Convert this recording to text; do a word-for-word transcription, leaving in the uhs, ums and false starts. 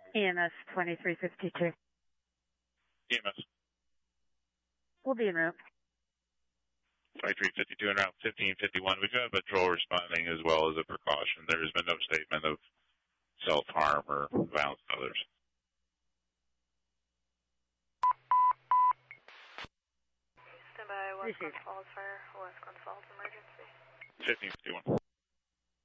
E M S twenty-three fifty-two. E M S. We'll be en route. twenty-three fifty-two and route fifteen fifty-one. We've got a patrol responding as well as a precaution. There has been no statement of self-harm or violence to others. Stand by, West Glens Falls Fire, West Glens Falls Emergency. fifteen fifty-one.